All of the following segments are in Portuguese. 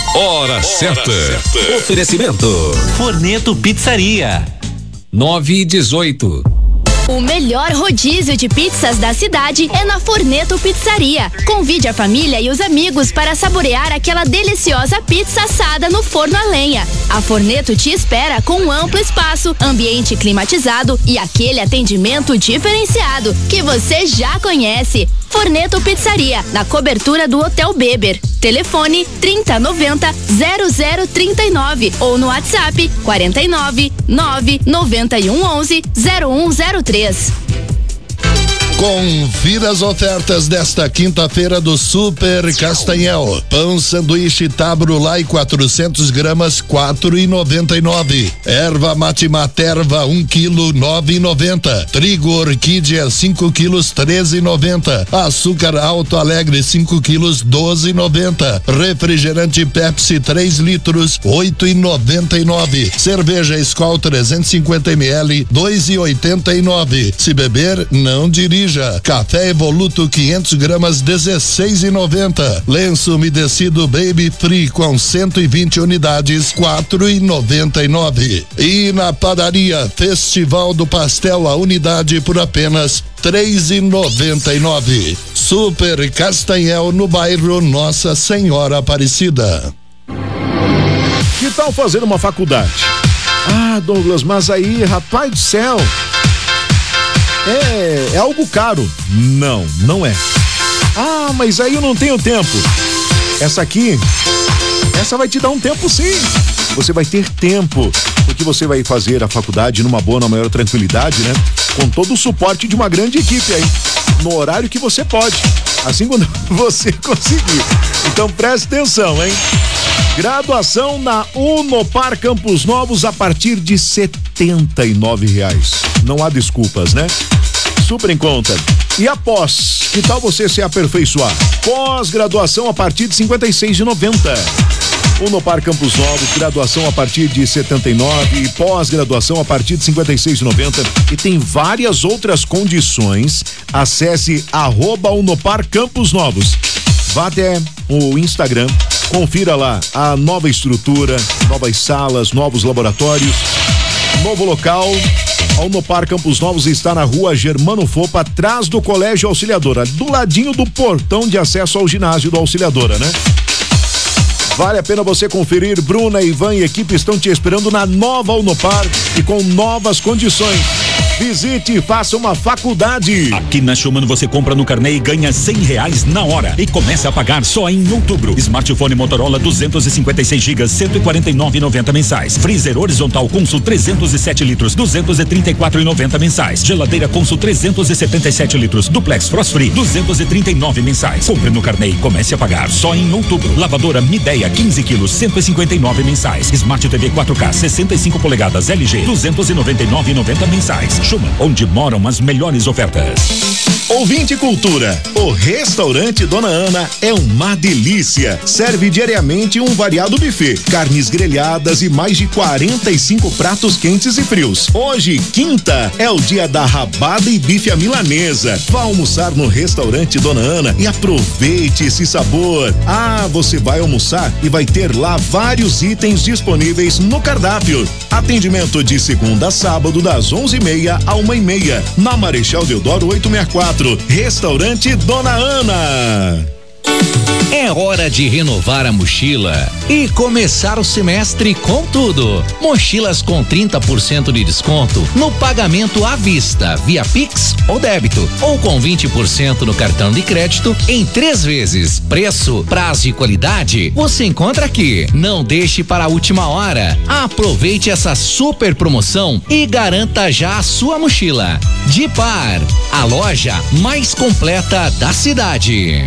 Hora certa. Oferecimento Forneto Pizzaria. 9:18. O melhor rodízio de pizzas da cidade é na Forneto Pizzaria. Convide a família e os amigos para saborear aquela deliciosa pizza assada no forno a lenha. A Forneto te espera com um amplo espaço, ambiente climatizado e aquele atendimento diferenciado que você já conhece. Forneto Pizzaria, na cobertura do Hotel Beber. Telefone 3090-0039 ou no WhatsApp 499-9111-0103. Confira as ofertas desta quinta-feira do Super Castanhel. Pão sanduíche Tabrulai 400 gramas 4,99. Erva mate materva 1 quilo 9,90. Trigo orquídea 5 quilos 13,90. Açúcar Alto Alegre 5 quilos 12,90. Refrigerante Pepsi 3 litros 8,99. Cerveja Skol 350 ml 2,89. Se beber, não dirija. Café Evoluto 500 gramas 16,90. Lenço umedecido Baby Free com 120 unidades 4,99. E na padaria Festival do Pastel, a unidade por apenas 3,99. Super Castanhel, no bairro Nossa Senhora Aparecida. Que tal fazer uma faculdade? Ah, Douglas, mas aí, rapaz do céu, é algo caro. Não, não é. Ah, mas aí eu não tenho tempo. Essa vai te dar um tempo, sim. Você vai ter tempo, porque você vai fazer a faculdade numa boa, na maior tranquilidade, né? Com todo o suporte de uma grande equipe aí, no horário que você pode, assim quando você conseguir. Então preste atenção, hein? Graduação na Unopar Campos Novos a partir de R$79. Não há desculpas, né? Super em conta. E após, que tal você se aperfeiçoar? Pós-graduação a partir de R$56,90. Unopar Campos Novos, graduação a partir de R$79 e pós-graduação a partir de R$56,90. E tem várias outras condições. Acesse @Unopar Campos Novos. Vá até o Instagram, confira lá a nova estrutura, novas salas, novos laboratórios, novo local. A Unopar Campos Novos está na rua Germano Fopa, atrás do Colégio Auxiliadora, do ladinho do portão de acesso ao ginásio do Auxiliadora, né? Vale a pena você conferir. Bruna, Ivan e equipe estão te esperando na nova Unopar e com novas condições. Visite e faça uma faculdade. Aqui na Schumann você compra no carnê e ganha R$100 na hora e começa a pagar só em outubro. Smartphone Motorola 256 GB, 149,90 mensais. Freezer horizontal Consul 307 litros, 234,90 mensais. Geladeira Consul 377 litros, duplex Frost Free, 239 mensais. Compre no carnê e comece a pagar só em outubro. Lavadora Midea 15 quilos, 159 mensais. Smart TV 4K 65 polegadas LG, 299,90 mensais. Schumann, onde moram as melhores ofertas. Ouvinte Cultura, o restaurante Dona Ana é uma delícia. Serve diariamente um variado buffet, carnes grelhadas e mais de 45 pratos quentes e frios. Hoje, quinta, é o dia da rabada e bife à milanesa. Vá almoçar no restaurante Dona Ana e aproveite esse sabor. Ah, você vai almoçar e vai ter lá vários itens disponíveis no cardápio. Atendimento de segunda a sábado das 11h30 a 1h30, na Marechal Deodoro 864. Restaurante Dona Ana. É hora de renovar a mochila e começar o semestre com tudo. Mochilas com 30% de desconto no pagamento à vista, via Pix ou débito, ou com 20% no cartão de crédito em 3 vezes. Preço, prazo e qualidade você encontra aqui. Não deixe para a última hora. Aproveite essa super promoção e garanta já a sua mochila. Dipar, a loja mais completa da cidade.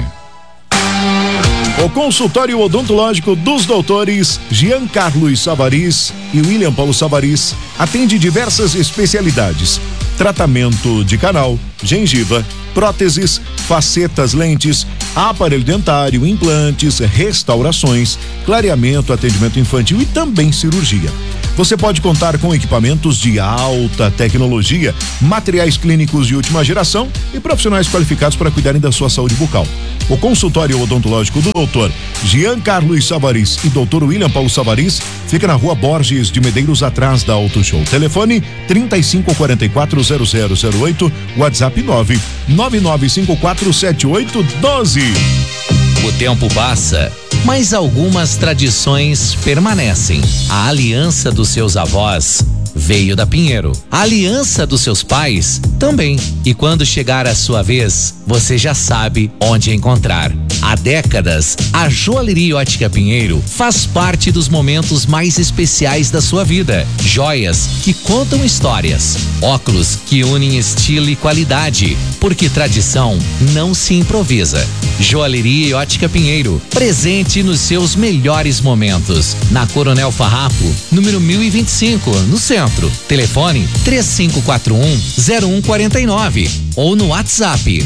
O consultório odontológico dos doutores Jean Carlos Savaris e William Paulo Savaris atende diversas especialidades: tratamento de canal, gengiva, próteses, facetas, lentes, aparelho dentário, implantes, restaurações, clareamento, atendimento infantil e também cirurgia. você pode contar com equipamentos de alta tecnologia, materiais clínicos de última geração e profissionais qualificados para cuidarem da sua saúde bucal. O consultório odontológico do Dr. Jean Carlos Savaris e Dr. William Paulo Savaris fica na Rua Borges de Medeiros, atrás da Auto Show. Telefone 35440008, WhatsApp 999547812. O tempo passa, mas algumas tradições permanecem. A aliança dos seus avós veio da Pinheiro. A aliança dos seus pais também. E quando chegar a sua vez, você já sabe onde encontrar. Há décadas, a Joalheria Ótica Pinheiro faz parte dos momentos mais especiais da sua vida. Joias que contam histórias. Óculos que unem estilo e qualidade. Porque tradição não se improvisa. Joalheria Ótica Pinheiro, presente nos seus melhores momentos. Na Coronel Farrapo, número 1025, no centro. Telefone 3541-0149 ou no WhatsApp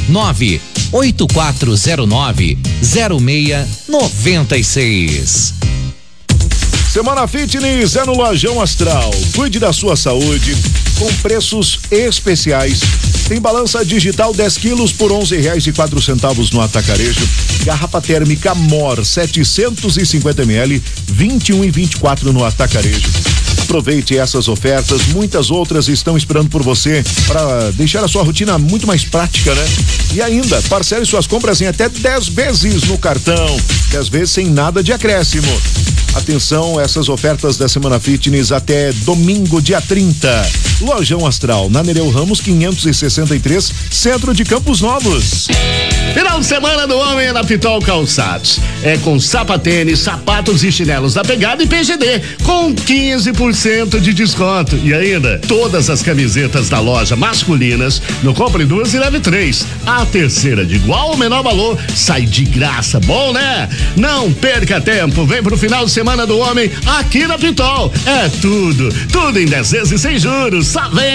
98409-0696. Semana Fitness é no Lojão Astral. Cuide da sua saúde com preços especiais. Tem balança digital 10 quilos por R$11,04 no atacarejo. Garrafa térmica Mor 750 ml 21,24 no atacarejo. Aproveite essas ofertas, muitas outras estão esperando por você para deixar a sua rotina muito mais prática, né? E ainda, parcele suas compras em até 10 vezes no cartão, 10 vezes sem nada de acréscimo. Atenção, essas ofertas da Semana Fitness até domingo, dia 30. Lojão Astral, na Nereu Ramos 563, centro de Campos Novos. Final de semana do homem é na Pitol Calçados. É com sapatênis, sapatos e chinelos da Pegada e PGD, com 15% de desconto. E ainda, todas as camisetas da loja masculinas, no compre 2 e leve 3. A terceira de igual ou menor valor sai de graça. Bom, né? Não perca tempo, vem pro final de semana do homem aqui na Pitol. É tudo em 10 vezes sem juros. Só vem!